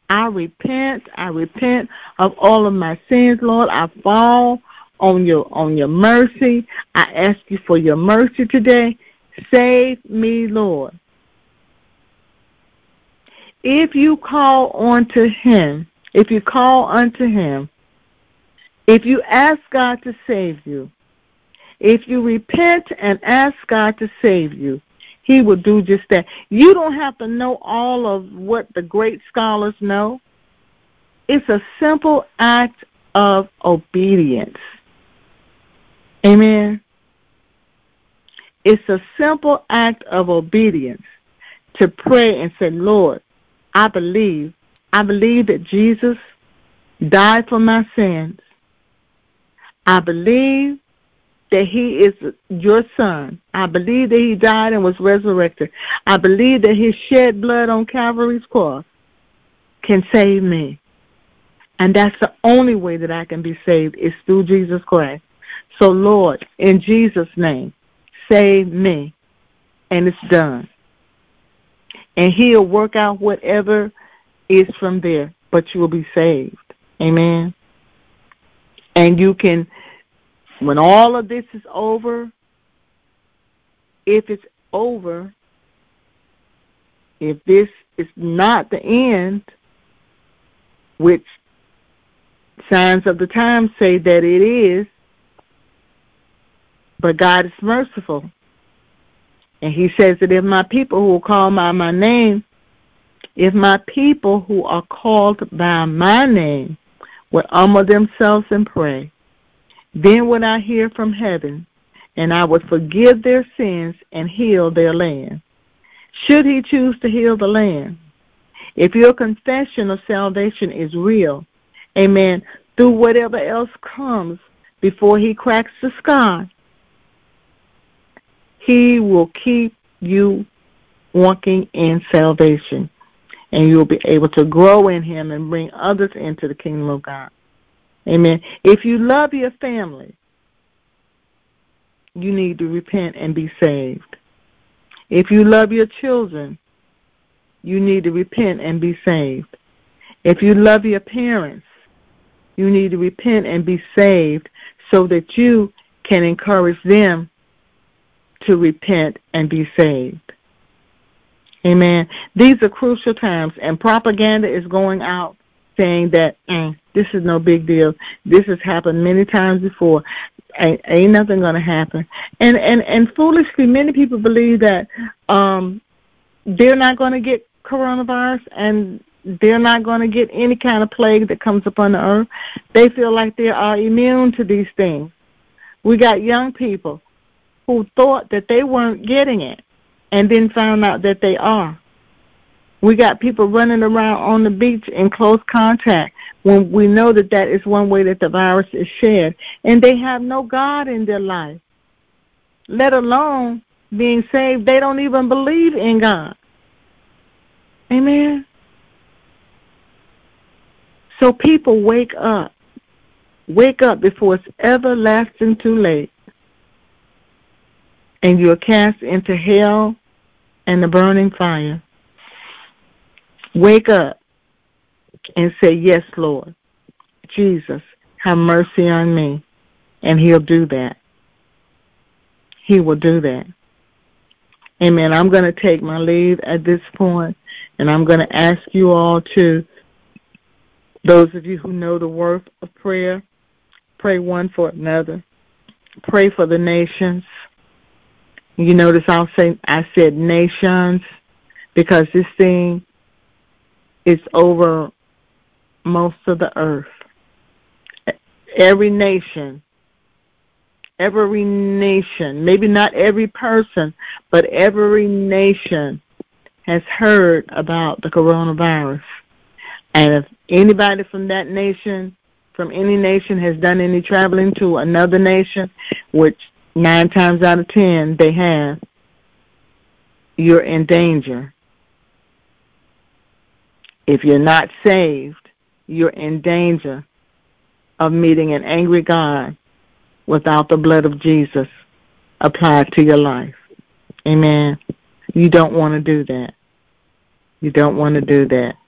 I repent of all of my sins, Lord. I fall on your mercy. I ask you for your mercy today. Save me, Lord. If you call unto him, if you call unto him, if you ask God to save you, if you repent and ask God to save you, he will do just that. You don't have to know all of what the great scholars know. It's a simple act of obedience. Amen. It's a simple act of obedience to pray and say, Lord, I believe that Jesus died for my sins. I believe that he is your son. I believe that he died and was resurrected. I believe that his shed blood on Calvary's cross can save me. And that's the only way that I can be saved is through Jesus Christ. So, Lord, in Jesus' name, save me. And it's done. And he'll work out whatever is from there, but you will be saved. Amen. And you can, when all of this is over, if it's over, if this is not the end, which signs of the times say that it is, but God is merciful. And he says that if my people who will call by my name, if my people who are called by my name will humble themselves and pray, then would I hear from heaven, and I would forgive their sins and heal their land. Should he choose to heal the land? If your confession of salvation is real, amen, through whatever else comes before he cracks the sky, he will keep you walking in salvation, and you'll be able to grow in him and bring others into the kingdom of God. Amen. If you love your family, you need to repent and be saved. If you love your children, you need to repent and be saved. If you love your parents, you need to repent and be saved so that you can encourage them to repent and be saved. Amen. These are crucial times, and propaganda is going out saying that this is no big deal. This has happened many times before. Ain't nothing going to happen. And foolishly, many people believe that they're not going to get coronavirus and they're not going to get any kind of plague that comes upon the earth. They feel like they are immune to these things. We got young people who thought that they weren't getting it and then found out that they are. We got people running around on the beach in close contact when we know that that is one way that the virus is shared. And they have no God in their life, let alone being saved. They don't even believe in God. Amen? So people, wake up. Wake up before it's everlasting too late. And you're cast into hell and the burning fire. Wake up and say, yes, Lord, Jesus, have mercy on me. And he'll do that. He will do that. Amen. I'm going to take my leave at this point, and I'm going to ask you all to, those of you who know the worth of prayer, pray one for another. Pray for the nations. You notice I said nations because this thing is over most of the earth. Every nation, maybe not every person, but every nation has heard about the coronavirus. And if anybody from that nation, from any nation, has done any traveling to another nation, which 9 times out of 10 they have, you're in danger. If you're not saved, you're in danger of meeting an angry God without the blood of Jesus applied to your life. Amen. You don't want to do that. You don't want to do that.